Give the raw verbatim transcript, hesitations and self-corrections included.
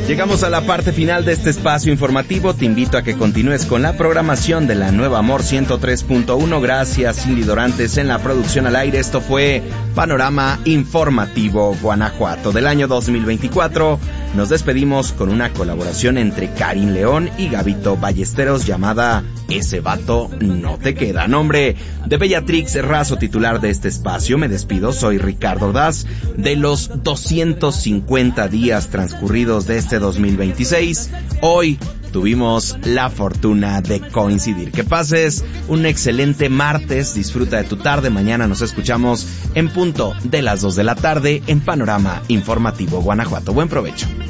Llegamos a la parte final de este espacio informativo. Te invito a que continúes con la programación de la Nueva Amor ciento tres punto uno. Gracias, Cindy Dorantes, en la producción al aire. Esto fue Panorama Informativo Guanajuato del año dos mil veinticuatro. Nos despedimos con una colaboración entre Karin León y Gabito Ballesteros llamada Ese Vato No Te Queda. Nombre de Bellatrix Razo, titular de este espacio. Me despido, soy Ricardo Ordaz. De los doscientos cincuenta días transcurridos de este dos mil veintiséis, hoy tuvimos la fortuna de coincidir. Que pases un excelente martes, disfruta de tu tarde. Mañana nos escuchamos en punto de las dos de la tarde en Panorama Informativo Guanajuato. Buen provecho.